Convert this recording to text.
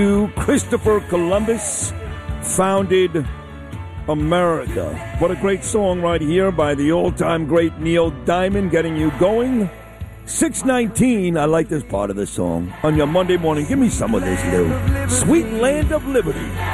Christopher Columbus founded America. What a great song right here by the all-time great Neil Diamond, getting you going. 6:19, I like this part of the song. On your Monday morning, give me some of this, Lou. Sweet Land of Liberty.